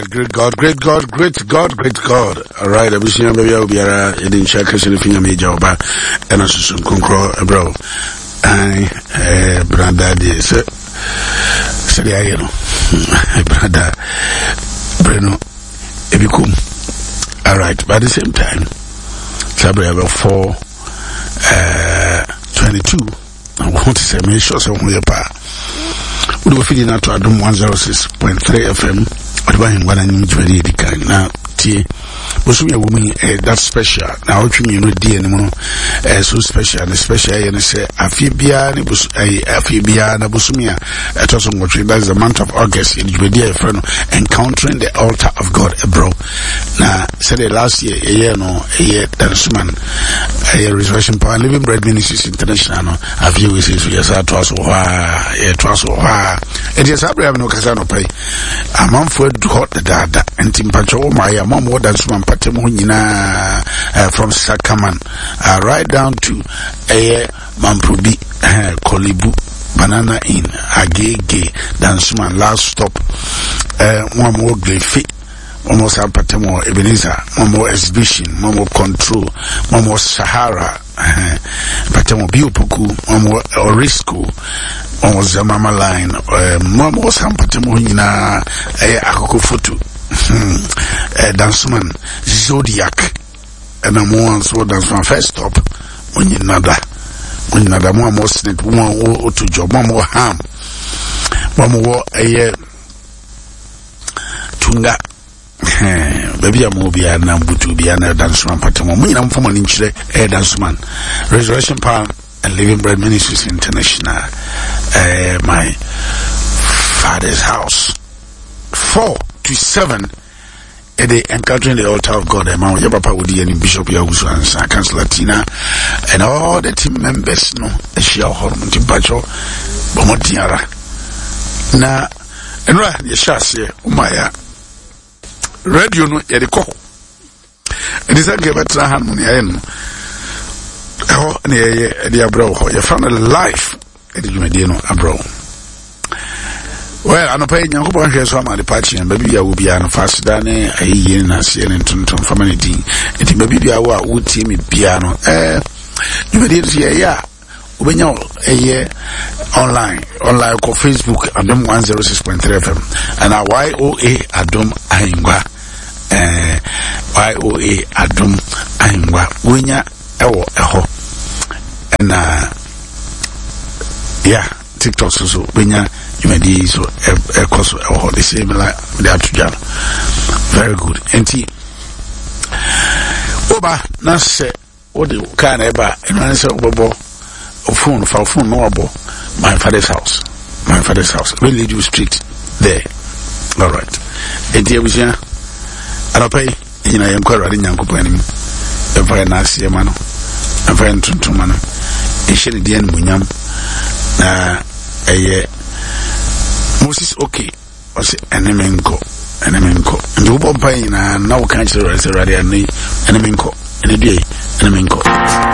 great God. All right, I wish you baby I'll be in check as anything I made job and I should concur, bro. Brother, this say I know, brother Breno, if you come. All right, but at the same time, Sabri about 4:22. I want to say, make sure some way pa. We were feeding out to Adom 106.3 FM. What I need to read now. Was we a woman that's special. Now, you know, dear, so special, and special, and say, Afibia, Afibia, Nabusumia, at also watching that's the month of August in Judean friend encountering the altar of God, bro. Now, said it last year, a year, Danceman, a resurrection power, Living Bread Ministries International, a few weeks, yes, I trust, it is Abraham no Casano pay. A month for hot the dada, and Timpacho, my mom, what that's one patemunina from Sakaman, right down to Mampubi, Kolibu, Banana Inn, Agege, Danceman, last stop, one more Glefi, one more Sapatemo, Ebenezer, one more exhibition, one more control, one more Sahara, Patemo Biopuku, one more Orisco, one more Zamama line, one more Sampatemunina, Akofotu. Danceman Zodiac and I'm one so dance my first stop when you nada one more snake one to job one more ham one more tunga baby a movie and Nambutu be an danceman patamo me I'm from an inch danceman Resurrection Power and Living Bread Ministries International my father's house 4 to 7 encountering the altar of God. Your papa would be any Bishop Yahusu and Councilor Tina and all the team members no a share hormone to Bacho Bomotiara. Na and right, yes, Umaya radio no Eriko. And is that give it a harmony? Oh, dear bro, your family life, Edimedino, a bro. Well, I'm not paying you for some of the party, and maybe I will be on fast than a year and a year and to family. And maybe I would team piano. You did see when you're a year online call Facebook Adom 106.3 FM and a YOA Adom Aingwa. YOA Adom Aingwa. When you're and yeah, TikTok so when you're you may be so or the same like that to jam. Very good. And Oba Nase what the can ever and answer Bobo phone for phone noble my father's house. We lead you straight there. All right. And dear was here. I don't pay in a inquiry in Yankopanim. A very nice man. A very to man. A shady dear Munyam. A year. Moses okay was enemenko and you won't pay now can't say radio and enemenko and a day enemenko.